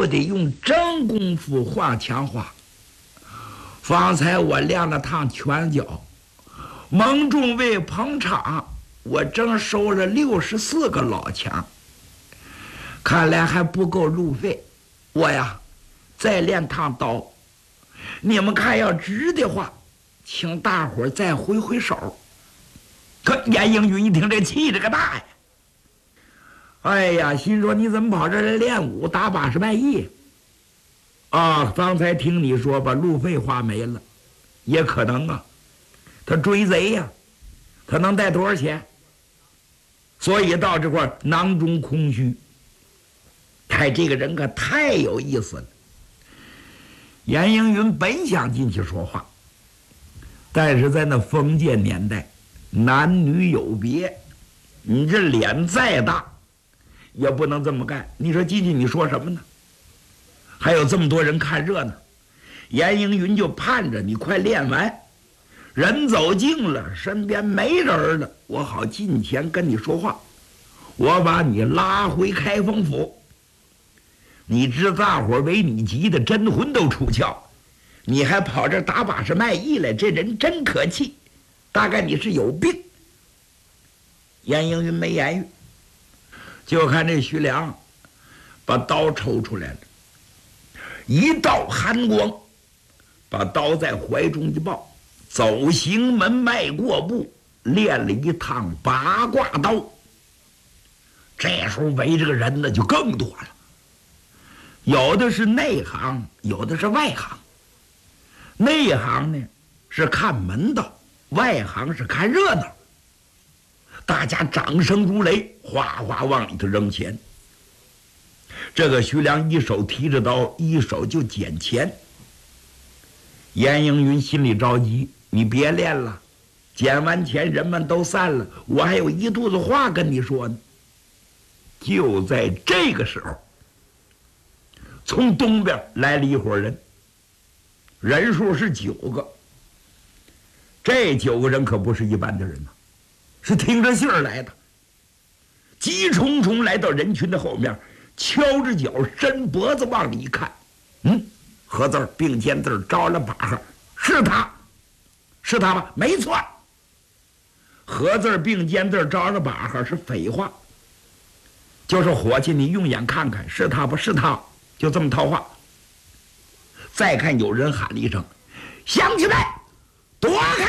就得用真功夫换强化。方才我练了趟拳脚，蒙众位捧场，我正收了64个老强，看来还不够路费。我呀，再练趟刀。你们看要值的话，请大伙儿再挥挥手。可严应云一听，这气这个大呀！哎呀，心说你怎么跑这儿来练武打80卖艺？啊，方才听你说把路费花没了，也可能啊。他追贼呀，他能带多少钱？所以到这块囊中空虚。他这个人可太有意思了。严应云本想进去说话，但是在那封建年代，男女有别，你这脸再大也不能这么干。你说进去你说什么呢？还有这么多人看热闹，严应云就盼着你快练完，人走近了，身边没人了，我好近前跟你说话，我把你拉回开封府。你知大伙为你急的真魂都出窍，你还跑这打80卖艺来，这人真可气，大概你是有病。严应云没言语，就看这徐良把刀抽出来了，一道寒光，把刀在怀中一抱，走行门迈过步，练了一趟八卦刀。这时候围这个人呢就更多了，有的是内行，有的是外行。内行呢是看门道，外行是看热闹。大家掌声如雷，哗哗往里头扔钱。这个徐良一手提着刀，一手就捡钱。严应云心里着急，你别练了，捡完钱人们都散了，我还有一肚子话跟你说呢。就在这个时候，从东边来了一伙人，人数是9个。这9个人可不是一般的人呐，是听着信儿来的，急冲冲来到人群的后面，敲着脚，伸脖子往里一看，合字并肩字招了把号，是他，是他吧？没错，合字并肩字招了把号是废话，就是伙计，你用眼看看，是他不是他，就这么套话。再看有人喊了一声：“乡亲们，躲开！”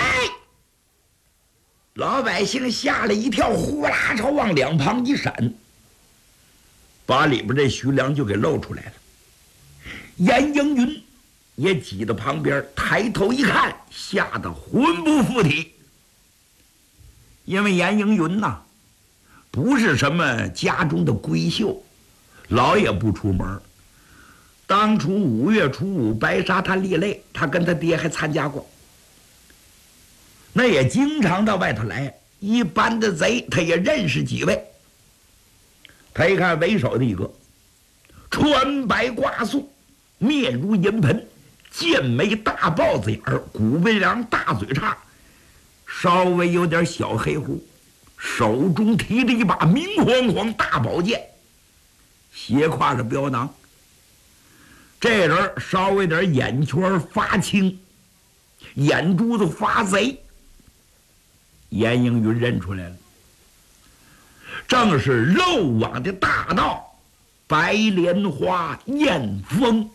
老百姓吓了一跳，呼啦朝往两旁一闪，把里边这徐良就给露出来了。严应云也挤到旁边，抬头一看，吓得魂不附体。因为严应云呐，不是什么家中的闺秀，老也不出门。当初5月初5白沙滩立擂，他跟他爹还参加过，那也经常到外头来，一般的贼他也认识几位。他一看为首的一个，穿白挂素，面如银盆，剑眉大豹子眼儿，骨背梁大嘴叉，稍微有点小黑胡，手中提着一把明晃晃大宝剑，斜挎着镖囊。这人稍微点眼圈发青，眼珠子发贼。严应云认出来了，正是漏网的大盗白莲花燕峰。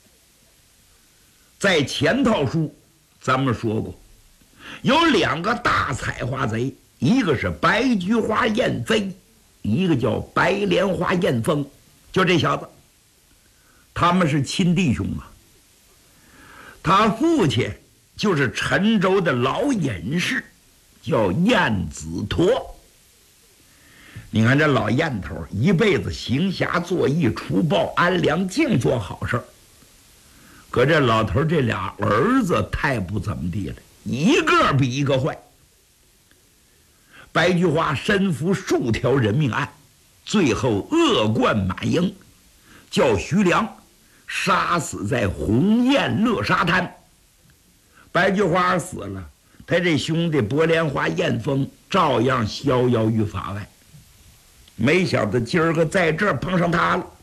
在前套书咱们说过，有2个大采花贼，一个是白菊花燕飞，一个叫白莲花燕峰，就这小子，他们是亲弟兄啊。他父亲就是陈州的老隐士，叫燕子陀。你看这老燕头一辈子行侠作义，除暴安良，净做好事儿。可这老头这俩儿子太不怎么地了，一个比一个坏。白菊花身负数条人命案，最后恶贯满盈，叫徐良杀死在鸿雁乐沙滩。白菊花死了，他这兄弟白莲花燕峰照样逍遥于法外。没想到今儿个在这儿碰上他了。